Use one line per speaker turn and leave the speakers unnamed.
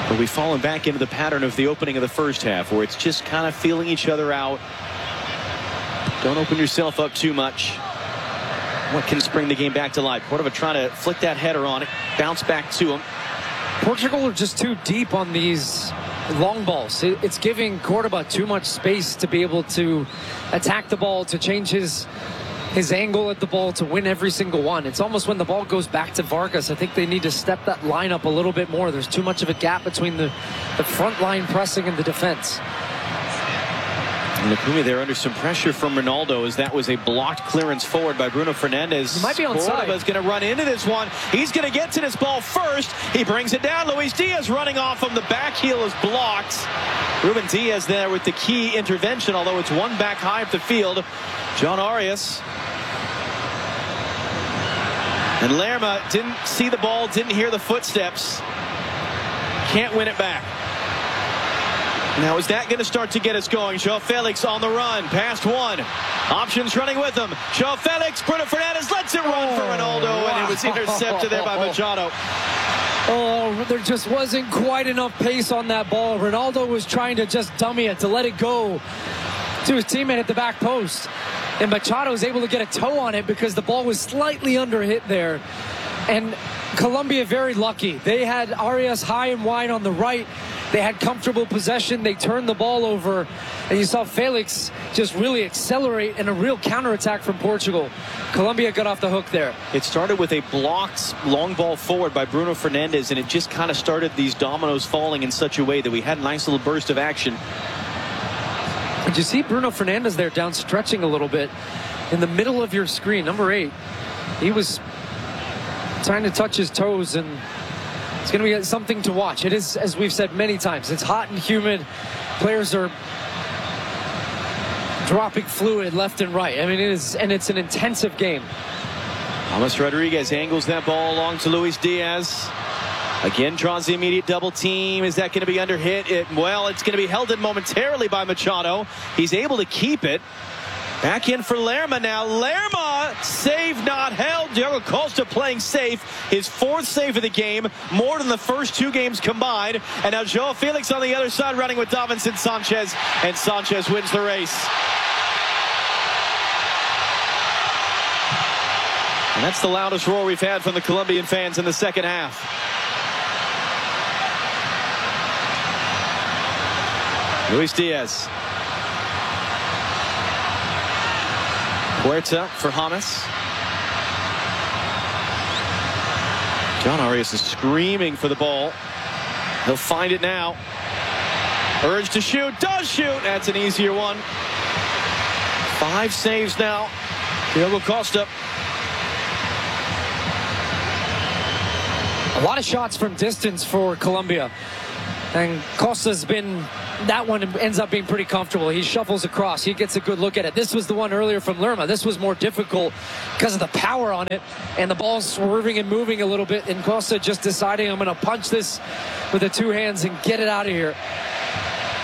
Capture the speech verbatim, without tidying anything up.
But we've fallen back into the pattern of the opening of the first half, where it's just kind of feeling each other out. Don't open yourself up too much. What can spring the game back to life? Cordova trying to flick that header on it. Bounce back to him.
Portugal are just too deep on these long balls. It's giving Cordova too much space to be able to attack the ball, to change his his angle at the ball, to win every single one. It's almost when the ball goes back to Vargas, I think they need to step that line up a little bit more. There's too much of a gap between the, the front line pressing and the defense.
Nakumi there under some pressure from Ronaldo, as that was a blocked clearance forward by Bruno Fernandes.
He might be onside.
Cordova's going to run into this one. He's going to get to this ball first. He brings it down. Luis Diaz running off him. The back heel is blocked. Ruben Diaz there with the key intervention, although it's one back high up the field. John Arias. And Lerma didn't see the ball, didn't hear the footsteps. Can't win it back. Now, is that going to start to get us going? João Felix on the run. Past one. Options running with him. João Felix. Bruno Fernandes lets it run for Ronaldo, oh, wow. And it was intercepted there by Machado.
Oh, there just wasn't quite enough pace on that ball. Ronaldo was trying to just dummy it, to let it go to his teammate at the back post. And Machado was able to get a toe on it because the ball was slightly under hit there. And Colombia very lucky. They had Arias high and wide on the right. They had comfortable possession. They turned the ball over. And you saw Felix just really accelerate in a real counterattack from Portugal. Colombia got off the hook there.
It started with a blocked long ball forward by Bruno Fernandes, and it just kind of started these dominoes falling in such a way that we had a nice little burst of action.
Did you see Bruno Fernandes there down stretching a little bit in the middle of your screen? Number eight. He was trying to touch his toes, and it's going to be something to watch. It is, as we've said many times, it's hot and humid. Players are dropping fluid left and right. I mean, it is, and it's an intensive game.
James Rodriguez angles that ball along to Luis Diaz. Again, draws the immediate double team. Is that going to be under hit? It, well, it's going to be held in momentarily by Machado. He's able to keep it. Back in for Lerma now. Lerma, save not held. Diogo Costa playing safe. His fourth save of the game, more than the first two games combined. And now João Felix on the other side running with Davinson Sanchez. And Sanchez wins the race. And that's the loudest roar we've had from the Colombian fans in the second half. Luis Diaz. Huerta for James. John Arias is screaming for the ball. He'll find it now. Urge to shoot. Does shoot. That's an easier one. Five saves now. Diogo Costa.
A lot of shots from distance for Colombia. And Costa's been, that one ends up being pretty comfortable. He shuffles across. He gets a good look at it. This was the one earlier from Lerma. This was more difficult because of the power on it. And the ball's swerving and moving a little bit. And Costa just deciding, I'm going to punch this with the two hands and get it out of here.